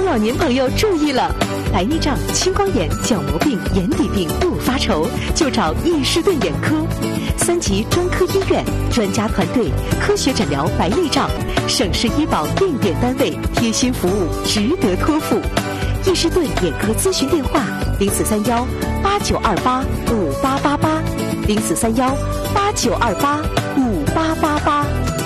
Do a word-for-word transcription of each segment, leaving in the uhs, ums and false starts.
老年朋友注意了，白内障、青光眼、角膜病、眼底病不发愁，就找易士顿眼科。三级专科医院，专家团队，科学诊疗白内障，省市医保定点单位，贴心服务，值得托付。易士顿眼科咨询电话：零四三幺八九二八五八八八，零四三幺八九二八五八八八。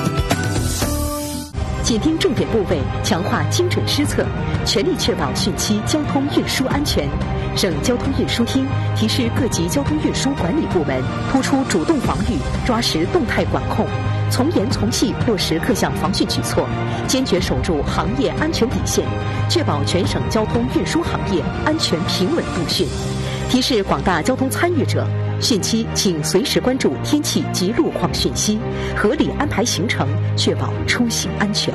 紧盯重点部位，强化精准施策，全力确保汛期交通运输安全。省交通运输厅提示各级交通运输管理部门，突出主动防御，抓实动态管控，从严从细落实各项防汛举措，坚决守住行业安全底线，确保全省交通运输行业安全平稳度汛。提示广大交通参与者，汛期请随时关注天气及路况讯息，合理安排行程，确保出行安全。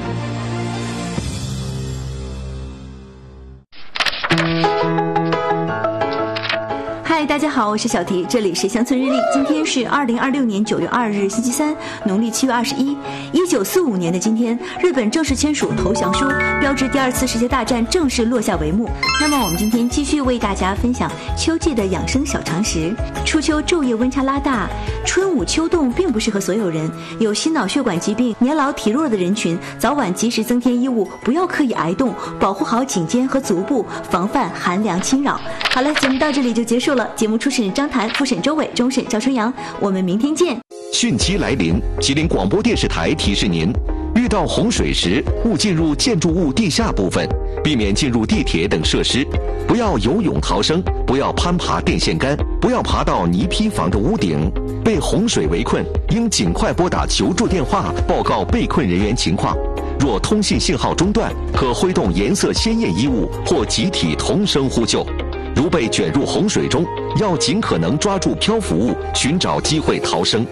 嗨，大家好，我是小迪，这里是乡村日历。今天是二零二六年九月二日，星期三，农历七月二十一。一九四五年的今天，日本正式签署投降书，标志第二次世界大战正式落下帷幕。那么我们今天继续为大家分享秋季的养生小常识。初秋昼夜温差拉大，春捂秋冻并不适合所有人。有心脑血管疾病、年老体弱的人群，早晚及时增添衣物，不要刻意挨冻，保护好颈肩和足部，防范寒凉侵扰。好了，节目到这里就结束了。节目初审张谭，复审周伟，终审赵春阳。我们明天见。 汛期来临，吉林广播电视台提示您：遇到洪水时，勿进入建筑物地下部分，避免进入地铁等设施，不要游泳逃生，不要攀爬电线杆，不要爬到泥坯房的屋顶。被洪水围困，应尽快拨打求助电话，报告被困人员情况。若通信信号中断，可挥动颜色鲜艳衣物或集体同声呼救。如被卷入洪水中，要尽可能抓住漂浮物，寻找机会逃生。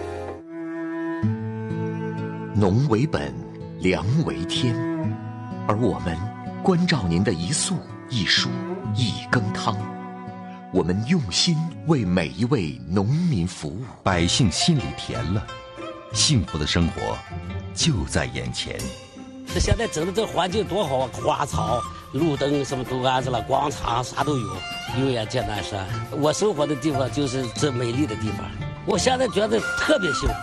农为本，粮为天，而我们关照您的一粟一黍一羹汤，我们用心为每一位农民服务， 百姓心里甜了，幸福的生活就在眼前。 这现在整的这环境多好啊，花草、路灯什么都安置了，广场啥都有，油盐剑南山。我生活的地方就是这美丽的地方，我现在觉得特别幸福。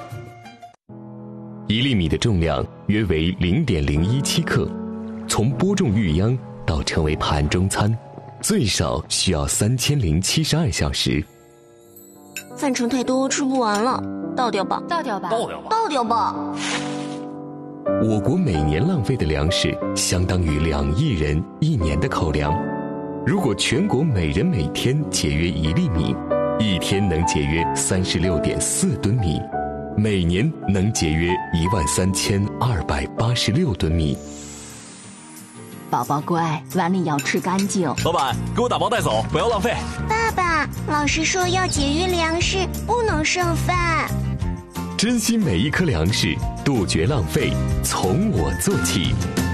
一粒米的重量约为零点零一七克，从播种育秧到成为盘中餐，最少需要三千零七十二小时。 饭盛太多，吃不完了，倒掉吧， 倒掉吧， 倒掉吧， 倒掉吧。 我国每年浪费的粮食相当于两亿人一年的口粮。如果全国每人每天节约一粒米，一天能节约三十六点四吨米，每年能节约一万三千二百八十六吨米。 宝宝乖，碗里要吃干净。 老板，给我打包带走，不要浪费。 爸爸，老师说要节约粮食，不能剩饭。 珍惜每一颗粮食，杜绝浪费，从我做起。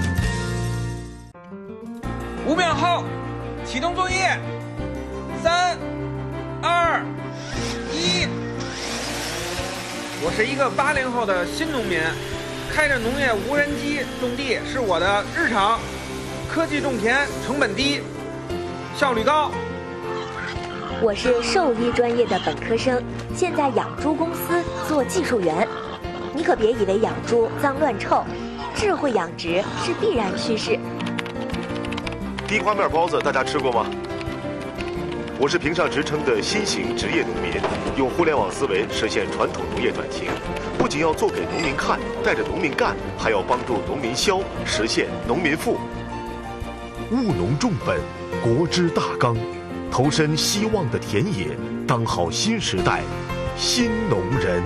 五秒后，启动作业。三、二、一。我是一个八零后的新农民，开着农业无人机种地是我的日常。科技种田，成本低，效率高。 我是兽医专业的本科生，现在养猪公司做技术员。你可别以为养猪脏乱臭，智慧养殖是必然趋势。 地瓜面包子大家吃过吗？我是评上职称的新型职业农民，用互联网思维实现传统农业转型，不仅要做给农民看，带着农民干，还要帮助农民消，实现农民富。务农重本，国之大纲，投身希望的田野，当好新时代新农人。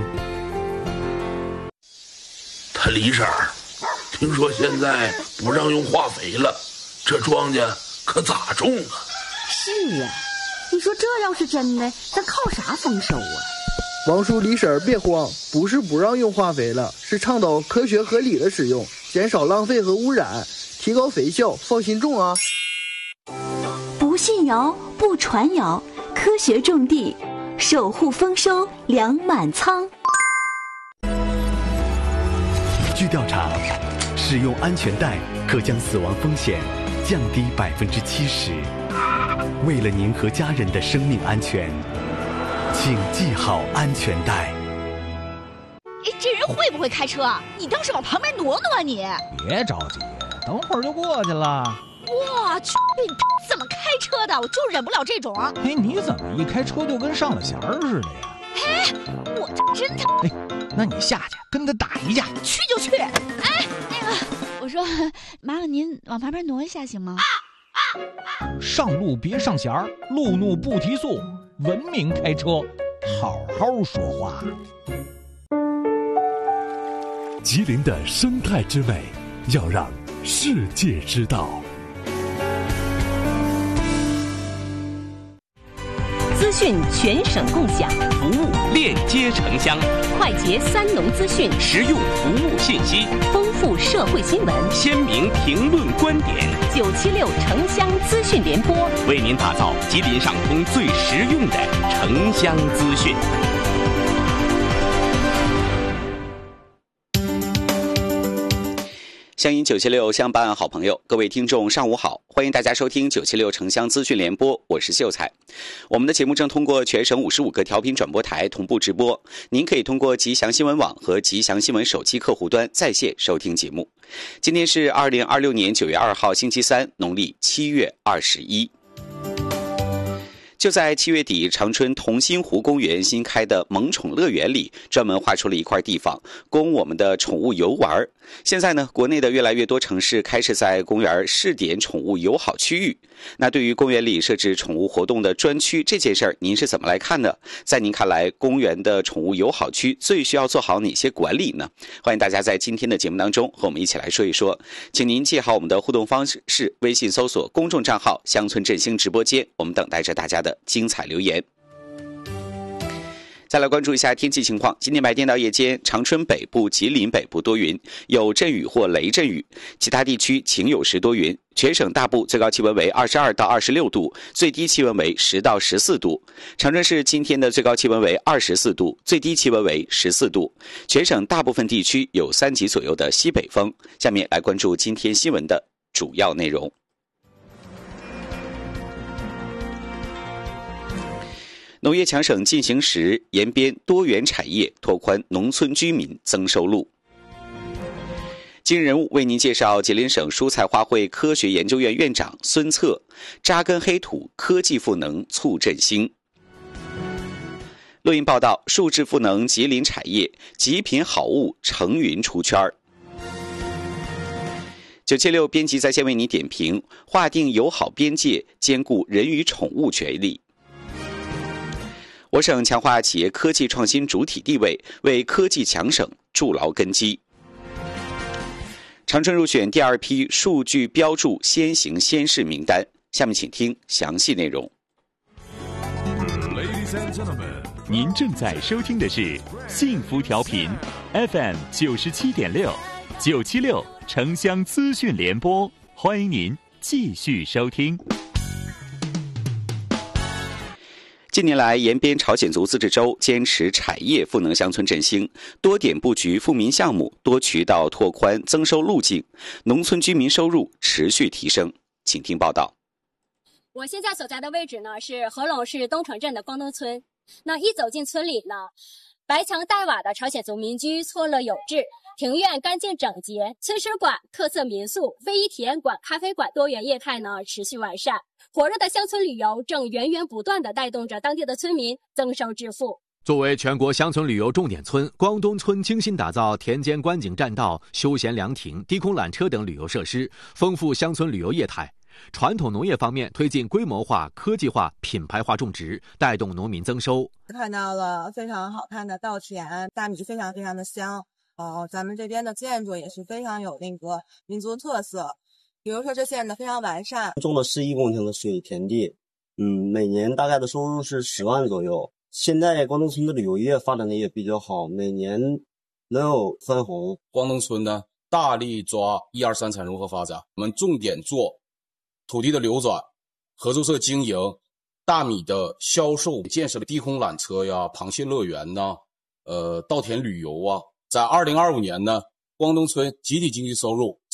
他李婶儿，听说现在不让用化肥了，这庄稼可咋种啊？ 是啊，你说这要是真的，咱靠啥丰收啊？ 王叔李婶儿别慌，不是不让用化肥了，是倡导科学合理的使用，减少浪费和污染，提高肥效，放心种啊。 不信谣，不传谣，科学种地，守护丰收，粮满仓。 据调查，使用安全带可将死亡风险降低百分之七十。为了您和家人的生命安全，请系好安全带。 哎，这人会不会开车啊？你倒是往旁边挪挪啊你！ 别着急，等会儿就过去了。 我去，你怎么开车的？我就忍不了这种。 哎，你怎么一开车就跟上了弦儿似的呀？ 哎，我真的。 哎，那你下去跟他打一架。 去就去。哎，那个，我说，麻烦您往旁边挪一下行吗？ 上路别上弦儿，路怒不提速，文明开车，好好说话。 吉林的生态之美，要让世界知道。 资讯全省共享， 服务链接城乡， 快捷三农资讯， 实用服务信息， 丰富社会新闻， 鲜明评论观点。 九七六城乡资讯联播， 为您打造吉林上通最实用的城乡资讯。 乡音九七六相伴好朋友，各位听众上午好，欢迎大家收听九七六城乡资讯联播，我是秀才。我们的节目正通过全省五十五个调频转播台同步直播，您可以通过吉祥新闻网和吉祥新闻手机客户端在线收听节目。今天是二零二六年九月二号星期三，农历七月二十一。就在七月底，长春同心湖公园新开的萌宠乐园里，专门划出了一块地方，供我们的宠物游玩。现在呢，国内的越来越多城市开始在公园试点宠物友好区域。那对于公园里设置宠物活动的专区这件事儿，您是怎么来看呢？在您看来，公园的宠物友好区最需要做好哪些管理呢？欢迎大家在今天的节目当中和我们一起来说一说。请您记好我们的互动方式是微信搜索公众账号乡村振兴直播间，我们等待着大家的精彩留言。再来关注一下天气情况。今天白天到夜间，长春北部、吉林北部多云，有阵雨或雷阵雨，其他地区晴有时多云。全省大部最高气温为二十二到二十六度，最低气温为十到十四度。长春市今天的最高气温为二十四度，最低气温为十四度。全省大部分地区有三级左右的西北风。下面来关注今天新闻的主要内容。农业强省进行时，延边多元产业，拓宽农村居民增收入。今日人物为您介绍吉林省蔬菜花卉科学研究院院长孙策，扎根黑土，科技赋能促振兴。录音报道：数字赋能吉林产业，极品好物成云出圈。九七六编辑在线为您点评：划定友好边界，兼顾人与宠物权利。我省强化企业科技创新主体地位，为科技强省筑牢根基。长春入选第二批数据标注先行先试名单，下面请听详细内容。 您正在收听的是幸福调频 F M 九十七点六，九七六城乡资讯联播，欢迎您继续收听。 近年来，延边朝鲜族自治州坚持产业赋能乡村振兴，多点布局富民项目，多渠道拓宽增收路径，农村居民收入持续提升。请听报道。 我现在所在的位置呢，是合龙市东城镇的光灯村。那一走进村里呢，白墙带瓦的朝鲜族民居错落有致，庭院干净整洁，村史馆、特色民宿、非遗体验馆、咖啡馆多元业态呢持续完善。火热的乡村旅游正源源不断地带动着当地的村民增收致富。 作为全国乡村旅游重点村，光东村精心打造田间观景栈道、休闲凉亭、低空缆车等旅游设施，丰富乡村旅游业态。传统农业方面，推进规模化、科技化、品牌化种植，带动农民增收。 看到了非常好看的稻田，大米非常非常的香。哦，咱们这边的建筑也是非常有那个民族特色。比如说这线的非常完善， 种了十一公顷的水田地，嗯，每年大概的收入是十万左右。现在光东村的旅游业发展的也比较好，每年能有分红。 光东村呢，大力抓一二三产融合发展，我们重点做土地的流转、合作社经营、大米的销售，建设了低空缆车呀、螃蟹乐园呐、呃，稻田旅游啊。在二零二五年呢，光东村集体经济收入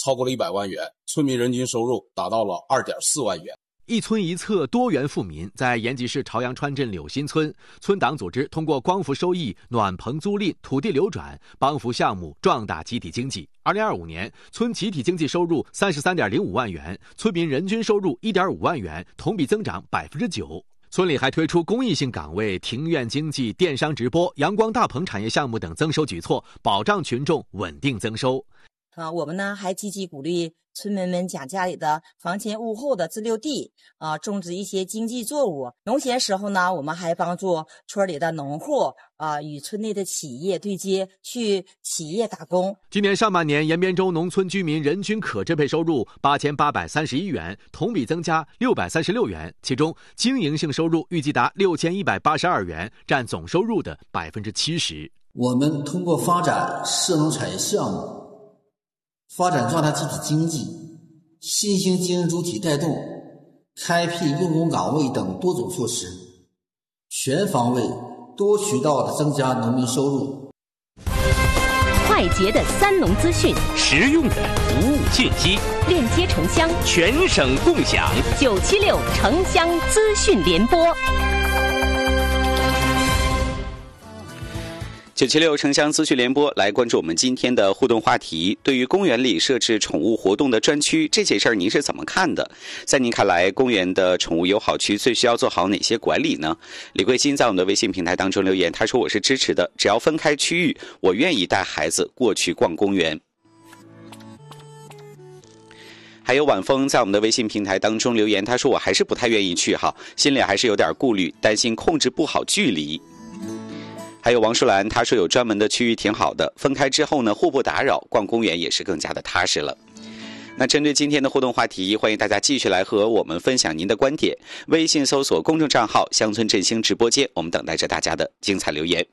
超过了一百万元，村民人均收入达到了二点四万元。 一村一策，多元富民，在延吉市朝阳川镇柳新村，村党组织通过光伏收益、暖棚租赁、土地流转、帮扶项目壮大集体经济。二零二五年，村集体经济收入三十三点零五万元，村民人均收入一点五万元，同比增长百分之九。村里还推出公益性岗位、庭院经济、电商直播、阳光大棚产业项目等增收举措，保障群众稳定增收。 啊，我们呢还积极鼓励村民们将家里的房前屋后的自留地啊种植一些经济作物。农闲时候呢，我们还帮助村里的农户啊与村内的企业对接，去企业打工。 今年上半年，延边州农村居民人均可支配收入八千八百三十一元，同比增加六百三十六元，其中经营性收入预计达六千一百八十二元，占总收入的百分之七十。 我们通过发展涉农产业项目，发展壮大集体经济，新兴经营主体带动，开辟用工岗位等多种措施，全方位、多渠道的增加农民收入。 快捷的三农资讯， 实用的服务信息， 链接城乡， 全省共享。 九七六城乡资讯联播。 九七六城乡资讯联播来关注我们今天的互动话题。对于公园里设置宠物活动的专区，这件事儿您是怎么看的？在您看来，公园的宠物友好区最需要做好哪些管理呢？李桂新在我们的微信平台当中留言，他说我是支持的，只要分开区域，我愿意带孩子过去逛公园。还有晚风在我们的微信平台当中留言，他说我还是不太愿意去哈，心里还是有点顾虑，担心控制不好距离。还有王淑兰，她说有专门的区域挺好的，分开之后呢，互不打扰，逛公园也是更加的踏实了。那针对今天的互动话题，欢迎大家继续来和我们分享您的观点。微信搜索公众账号乡村振兴直播间，我们等待着大家的精彩留言。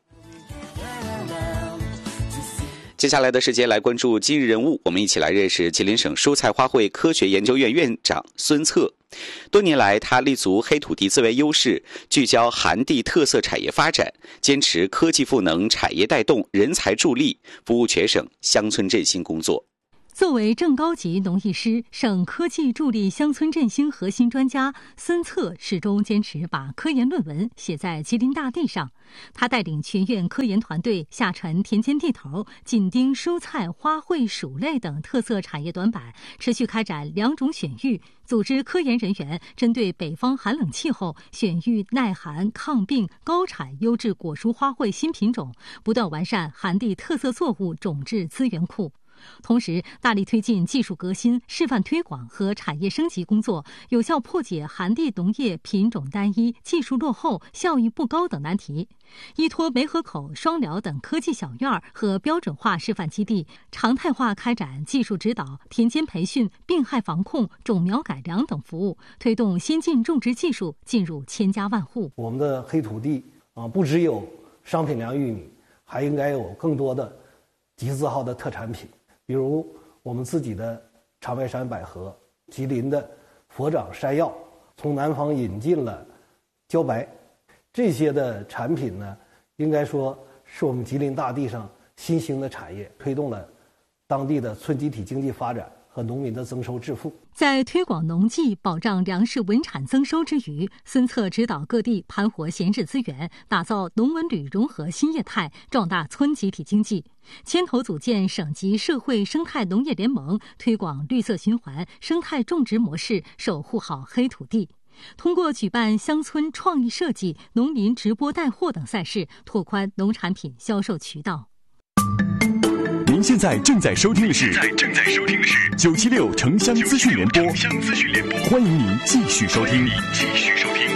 接下来的时间来关注今日人物，我们一起来认识吉林省蔬菜花卉科学研究院院长孙策。多年来，他立足黑土地资源优势，聚焦寒地特色产业发展，坚持科技赋能、产业带动、人才助力，服务全省乡村振兴工作。 作为正高级农艺师、省科技助力乡村振兴核心专家，孙策始终坚持把科研论文写在吉林大地上。他带领全院科研团队下沉田间地头，紧盯蔬菜、花卉、薯类等特色产业短板，持续开展两种选育，组织科研人员针对北方寒冷气候选育耐寒、抗病、高产优质果蔬花卉新品种，不断完善寒地特色作物种质资源库。同时，大力推进技术革新、示范推广和产业升级工作，有效破解寒地农业品种单一、技术落后、效益不高等难题。依托梅河口、双辽等科技小院和标准化示范基地，常态化开展技术指导、田间培训、病害防控、种苗改良等服务，推动先进种植技术进入千家万户。 我们的黑土地啊，不只有商品粮玉米，还应该有更多的极字号的特产品。比如我们自己的长白山百合，吉林的佛掌山药，从南方引进了茭白，这些的产品呢，应该说是我们吉林大地上新兴的产业，推动了当地的村集体经济发展和农民的增收致富。 在推广农技、保障粮食稳产增收之余，孙策指导各地盘活闲置资源，打造农文旅融合新业态，壮大村集体经济。牵头组建省级社会生态农业联盟，推广绿色循环、生态种植模式，守护好黑土地。通过举办乡村创意设计、农民直播带货等赛事，拓宽农产品销售渠道。 您现在正在收听的是正在收听的是九七六城乡资讯联播，欢迎您继续收听。继续收听。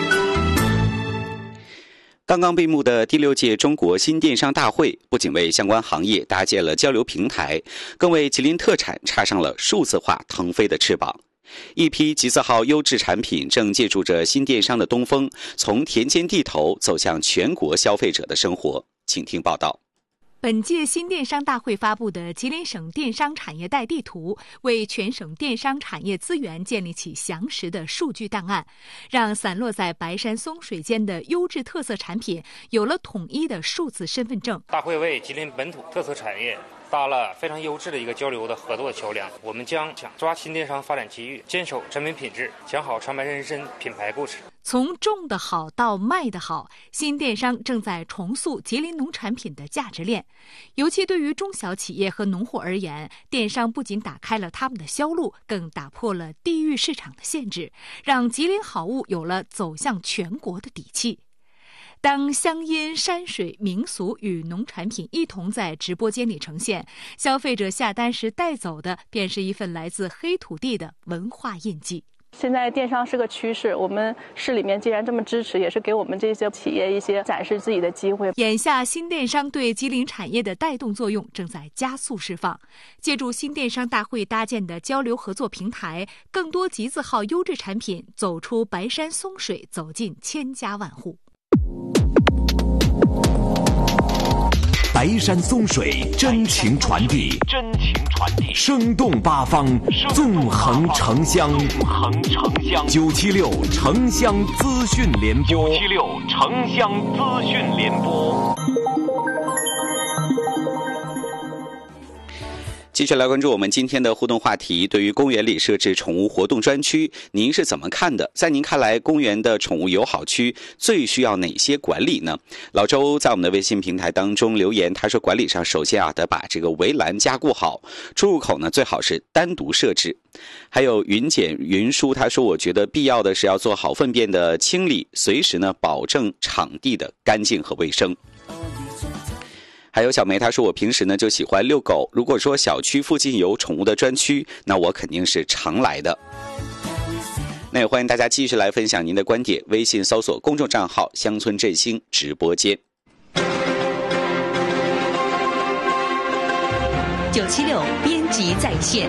刚刚闭幕的第六届中国新电商大会，不仅为相关行业搭建了交流平台，更为吉林特产插上了数字化腾飞的翅膀。一批极字号优质产品正借助着新电商的东风，从田间地头走向全国消费者的生活。请听报道。 本届新电商大会发布的吉林省电商产业带地图，为全省电商产业资源建立起详实的数据档案，让散落在白山松水间的优质特色产品有了统一的数字身份证。 大会为吉林本土特色产业搭了非常优质的一个交流的合作的桥梁。我们将想抓新电商发展机遇，坚守产品品质，讲好传白山参品牌故事。 从种的好到卖的好，新电商正在重塑吉林农产品的价值链。尤其对于中小企业和农户而言，电商不仅打开了他们的销路，更打破了地域市场的限制，让吉林好物有了走向全国的底气。当乡音、山水、民俗与农产品一同在直播间里呈现，消费者下单时带走的便是一份来自黑土地的文化印记。 现在电商是个趋势，我们市里面既然这么支持，也是给我们这些企业一些展示自己的机会。 眼下新电商对吉林产业的带动作用正在加速释放，借助新电商大会搭建的交流合作平台，更多吉字号优质产品走出白山松水，走进千家万户。 白山松水真情传递，真情传递，生动八方，纵横城乡，纵横城乡。九七六城乡资讯联播，九七六城乡资讯联播。 继续来关注我们今天的互动话题，对于公园里设置宠物活动专区，您是怎么看的？在您看来，公园的宠物友好区最需要哪些管理呢？老周在我们的微信平台当中留言，他说管理上首先啊得把这个围栏加固好，出入口呢最好是单独设置。还有云简云舒，他说我觉得必要的是要做好粪便的清理，随时呢保证场地的干净和卫生。还有小梅，她说我平时呢就喜欢遛狗，如果说小区附近有宠物的专区，那我肯定是常来的。那也欢迎大家继续来分享您的观点，微信搜索公众账号乡村振兴直播间。 九七六编辑在线。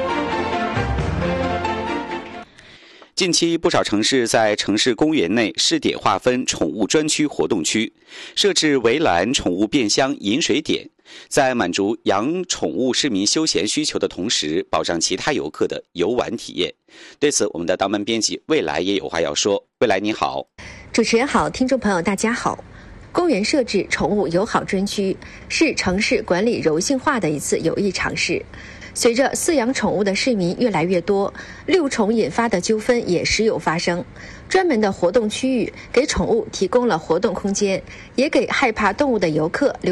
近期不少城市在城市公园内试点划分宠物专区活动区，设置围栏、宠物便箱、饮水点，在满足养宠物市民休闲需求的同时，保障其他游客的游玩体验。对此，我们的当班编辑未来也有话要说。未来你好。 主持人好，听众朋友大家好。公园设置宠物友好专区是城市管理柔性化的一次有益尝试。随着饲养宠物的市民越来越多，遛宠引发的纠纷也时有发生。专门的活动区域给宠物提供了活动空间，也给害怕动物的游客留